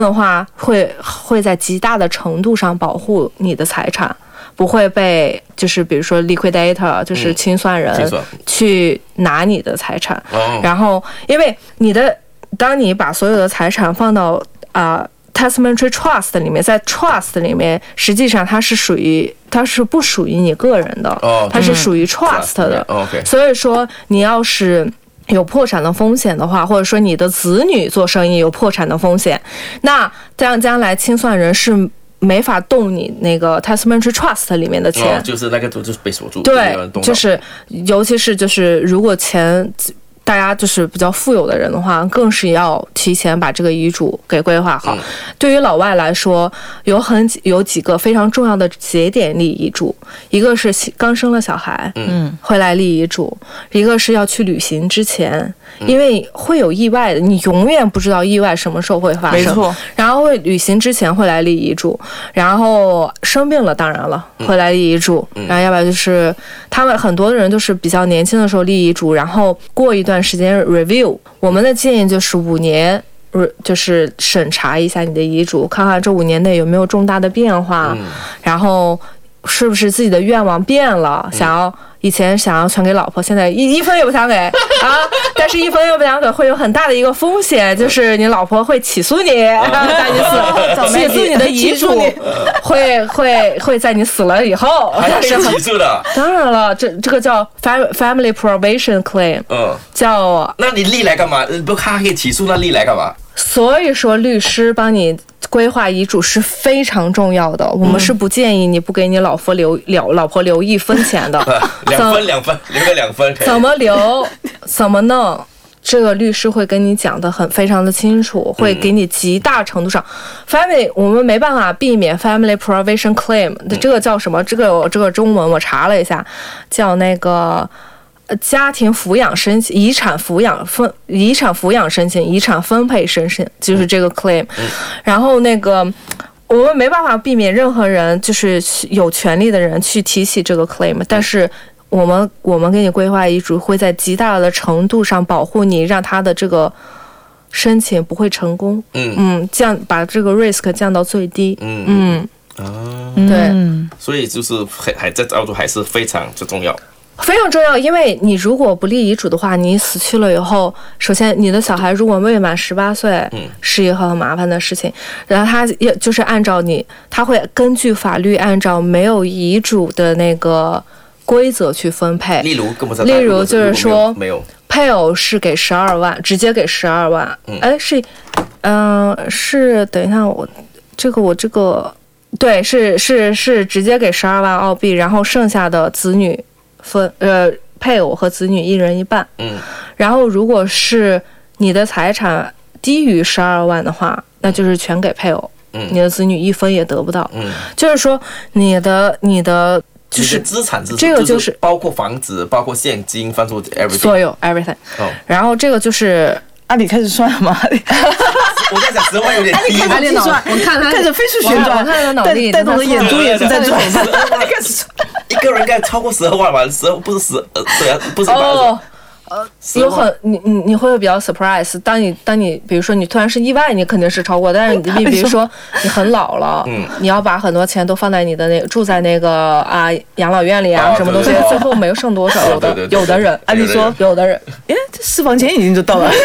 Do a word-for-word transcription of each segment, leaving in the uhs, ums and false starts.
的话会会在极大的程度上保护你的财产，不会被就是比如说 liquidator 就是清算人、嗯、去拿你的财产、哦、然后因为你的当你把所有的财产放到啊、呃、testamentary trust 里面，在 trust 里面实际上它是属于它是不属于你个人的、哦、它是属于 trust 的、 嗯 okay. 所以说你要是有破产的风险的话，或者说你的子女做生意有破产的风险，那这样将来清算人是没法动你那个 testamentary trust 里面的钱、 哦、就是那个就是被锁住， 对，就是尤其是就是如果钱大家就是比较富有的人的话，更是要提前把这个遗嘱给规划好、嗯、对于老外来说有很有几个非常重要的节点立遗嘱，一个是刚生了小孩嗯，会来立遗嘱，一个是要去旅行之前，因为会有意外的，你永远不知道意外什么时候会发生，没错，然后会旅行之前会来立遗嘱，然后生病了当然了会来立遗嘱、嗯、然后要不然就是他们很多人都是比较年轻的时候立遗嘱，然后过一段时间 review， 我们的建议就是五年就是审查一下你的遗嘱，看看这五年内有没有重大的变化、嗯、然后是不是自己的愿望变了、嗯、想要以前想要传给老婆，现在一一分也不想给啊！但是一分也不想给会有很大的一个风险，就是你老婆会起诉你，大意思，起诉你的遗嘱会会会在你死了以后还是起诉的。 当然了，这这个叫 family probation claim， 嗯，叫那你立来干嘛？不，他可以起诉，那立来干嘛？ 所以说，律师帮你规划遗嘱是非常重要的。我们是不建议你不给你老婆留老老婆留一分钱的， 两分两分留个两分。 怎么留？怎么弄？这个律师会跟你讲的很非常的清楚，会给你极大程度上、嗯、family 我们没办法避免 family probation claim，、嗯、这个叫什么？这个这个中文我查了一下，叫那个。家庭抚养申请、遗产抚养分、遗产抚养申请、遗产分配申请，就是这个 claim、嗯。然后那个我们没办法避免任何人就是有权利的人去提起这个 claim，、嗯、但是我们我们给你规划遗嘱会在极大的程度上保护你，让他的这个申请不会成功。嗯嗯，降把这个 risk 降到最低。嗯嗯啊， 对， 所以就是还还在澳洲还是非常之重要。 非常重要，因为你如果不立遗嘱的话，你死去了以后，首先你的小孩如果未满十八岁，嗯，是一个很麻烦的事情。然后他也就是按照你，他会根据法律按照没有遗嘱的那个规则去分配。 例如， 例如就是说， 没有配偶是给十二万，直接给十二万。嗯，哎，是，嗯、呃，是，等一下，我这个我这个对，是是是直接给十二万澳币，然后剩下的子女。分呃，配偶和子女一人一半。嗯，然后如果是你的财产低于十二万的话，那就是全给配偶。嗯，你的子女一分也得不到。嗯，就是说你的你的就是资产是这个就是、 就是、包括房子，包括现金，包括 everything， 所有 everything。哦，然后这个就是。 阿里开始算了吗？ 我在想十万有点低。 阿里算，我看他开始飞速旋转， 我看他的脑力， 带动的眼珠也是在转。 开始算，一个人应该超过十二万吧？十二不是十，呃，不是哦。呃，有很你你你会比较 surprise， 当你当你比如说你突然是意外，你肯定是超过，但是你比如说你很老了，嗯，你要把很多钱都放在你的那住在那个啊养老院里啊，什么东西，最后没有剩多少，有的有的人，按理说有的人， 哎，这私房钱已经就到了。阿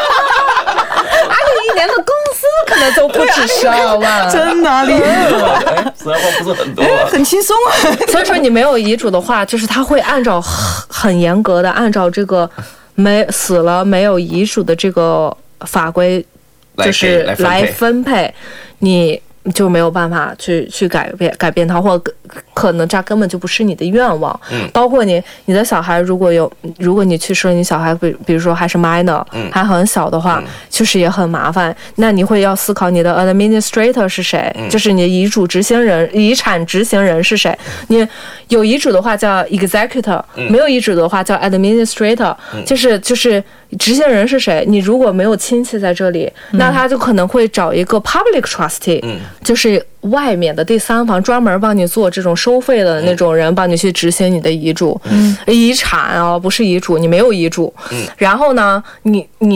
里一年的工资可能都不止十二万， 真的阿里， 十二万不是很多、啊， 很轻松啊。 所以说你没有遗嘱的话，就是他会按照很严格的按照这个没死了没有遗嘱的这个法规，就是来分配，你就没有办法去去改变改变它，或可能这根本就不是你的愿望。嗯，包括你你的小孩如果有，如果你去世了，你小孩比比如说还是 minor，嗯，还很小的话，嗯，就是也很麻烦。那你会要思考你的 administrator 是谁，嗯，就是你的遗嘱执行人、遗产执行人是谁。你有遗嘱的话叫 executor，嗯，没有遗嘱的话叫 administrator，嗯，就是就是执行人是谁。你如果没有亲戚在这里，嗯，那他就可能会找一个 public trustee，嗯，就是外面的第三方专门帮你做这种收费的那种人，帮你去执行你的遗嘱、嗯、遗产啊，不是遗嘱，你没有遗嘱、嗯、然后呢你你的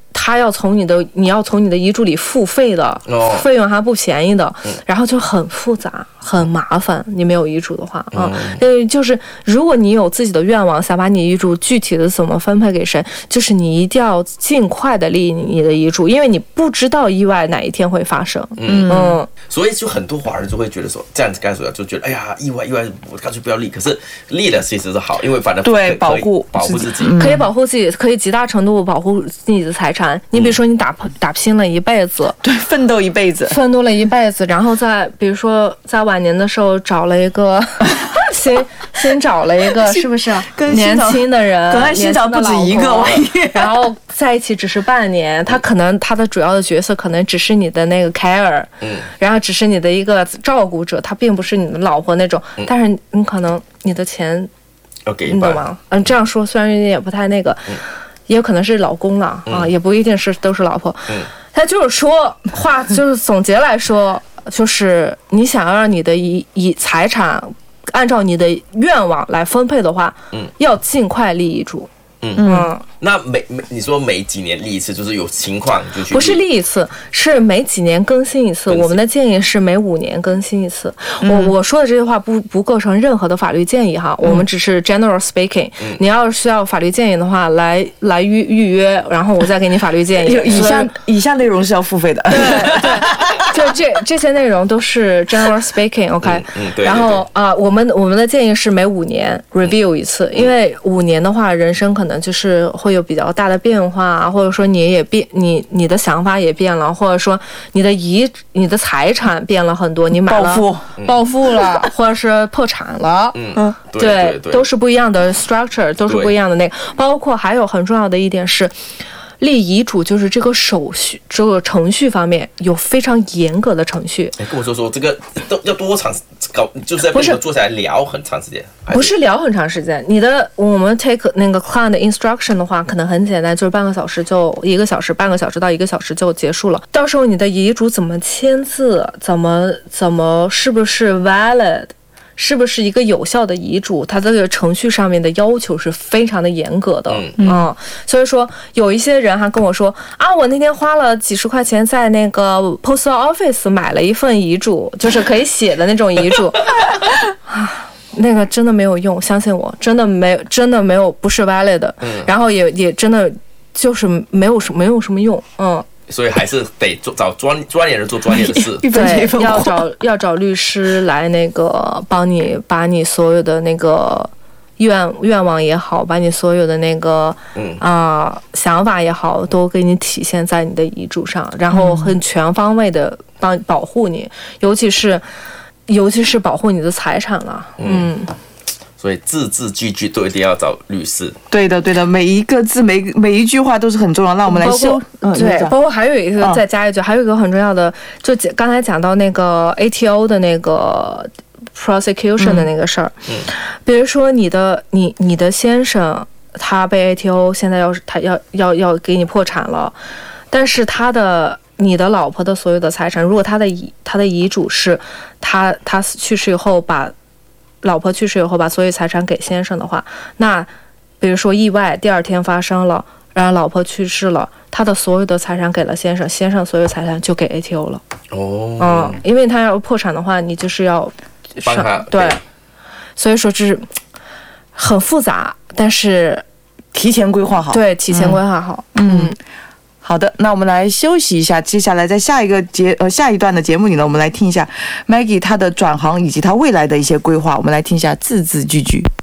他要从你的，你要从你的遗嘱里付费的， 哦费用还不便宜的， 嗯然后就很复杂，很麻烦。你没有遗嘱的话，啊，嗯，就是如果你有自己的愿望，想把你遗嘱具体的怎么分配给谁，就是你一定要尽快的立你的遗嘱，因为你不知道意外哪一天会发生。嗯嗯， 所以就很多华人就会觉得说，这样子刚才说就觉得，哎呀，意外意外，我干脆不要立。可是立了其实是好，因为反正对可以保护保护自己。 可以保护自己，可以极大程度保护自己的财产。你比如说，你打打拼了一辈子， 对，奋斗一辈子， 奋斗了一辈子，然后在比如说在晚年的时候找了一个，先先找了一个是不是年轻的人， 可能新找不止一个， 然后在一起只是半年，他可能他的主要的角色可能只是你的那个 care，嗯，然后只是你的一个照顾者，他并不是你的老婆那种，嗯、但是你可能你的钱。 Okay, 你懂吗？嗯，这样说虽然也不太那个，嗯、也有可能是老公了、嗯、啊，也不一定是都是老婆。嗯，他就是说话，就是总结来说，就是你想要让你的遗遗财产按照你的愿望来分配的话，嗯，要尽快立遗嘱。嗯嗯， 那每每你说每几年立一次，就是有情况就去立。 不是立一次，是每几年更新一次。我们的建议是每五年更新一次。嗯、我我说的这句话不不构成任何的法律建议哈，嗯、我们只是 general speaking、嗯。你要是需要法律建议的话，来来预预约，然后我再给你法律建议。 以下以下内容是要付费的。 对对，就这这些内容都是 general speaking，OK、okay? 嗯。嗯，对。 然后啊、呃，我们我们的建议是每五年 review 一次，因为五年的话，人生可能。可能就是会有比较大的变化，或者说你也变，你你的想法也变了，或者说你的遗、你的财产变了很多，你买了暴富、 暴富了，或者是破产了， 嗯，对, 对, 对, 对， 都是不一样的 structure， 都是不一样的那个。包括还有很重要的一点是。立遗嘱就是这个手续，这个程序方面有非常严格的程序。 哎，跟我说说这个都要多长搞，就是在跟我坐下来聊很长时间。 不是聊很长时间，你的我们 take 那个 client instruction 的话，可能很简单，就是半个小时就一个小时，半个小时到一个小时就结束了。到时候你的遗嘱怎么签字，怎么怎么是不是 valid？是不是一个有效的遗嘱？它这个程序上面的要求是非常的严格的，嗯，嗯所以说有一些人还跟我说啊，我那天花了几十块钱在那个 postal office 买了一份遗嘱，就是可以写的那种遗嘱，啊，那个真的没有用，相信我，真的没有，真的没有，不是 valid 的，嗯，然后也也真的就是没有什没有什么用，嗯。 所以还是得做找专专业人做专业的事， 对，要找要找律师来那个帮你把你所有的那个愿愿望也好，把你所有的那个嗯啊、呃、想法也好，都给你体现在你的遗嘱上，然后很全方位的帮保护你，尤其是尤其是保护你的财产了，嗯。嗯所以字字句句都一定要找律师。 对的，对的，每一个字每每一句话都是很重要。那我们来修， 嗯，对，包括还有一个、嗯、再加一句，还有一个很重要的，就刚才讲到那个 A T O 的那个 prosecution 的那个事儿，嗯，比如说你的你你的先生他被 A T O 现在要是他要要要给你破产了，但是他的。你的老婆的所有的财产，如果他的遗他的遗嘱是他他去世以后把。老婆去世以后把所有财产给先生的话，那比如说意外第二天发生了，然后老婆去世了，他的所有的财产给了先生，先生所有财产就给 A T O 了。哦，嗯，因为他要破产的话，你就是要帮他对，所以说这是很复杂，但是提前规划好， 对，提前规划好， 嗯。嗯好的，那我们来休息一下。接下来在下一个节呃下一段的节目里呢，我们来听一下 Maggie 她的转行以及她未来的一些规划。我们来听一下字字句句。